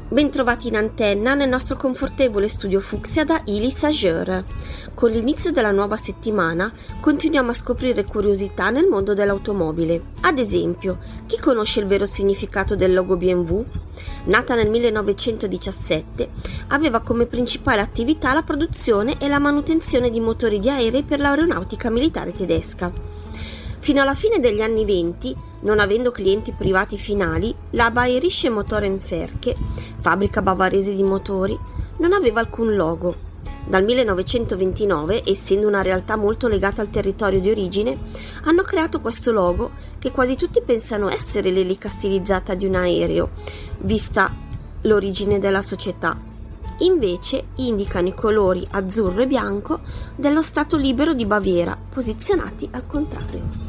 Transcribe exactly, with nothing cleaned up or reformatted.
Bentrovati in antenna nel nostro confortevole studio fucsia da Ilis Ageur. Con l'inizio della nuova settimana continuiamo a scoprire curiosità nel mondo dell'automobile. Ad esempio, chi conosce il vero significato del logo B M W? Nata nel millenovecentodiciassette, aveva come principale attività la produzione e la manutenzione di motori di aerei per l'aeronautica militare tedesca. Fino alla fine degli anni venti, non avendo clienti privati finali, la Bayerische Motorenwerke, fabbrica bavarese di motori, non aveva alcun logo. Dal millenovecentoventinove, essendo una realtà molto legata al territorio di origine, hanno creato questo logo che quasi tutti pensano essere l'elica stilizzata di un aereo, vista l'origine della società. Invece indicano i colori azzurro e bianco dello Stato libero di Baviera, posizionati al contrario.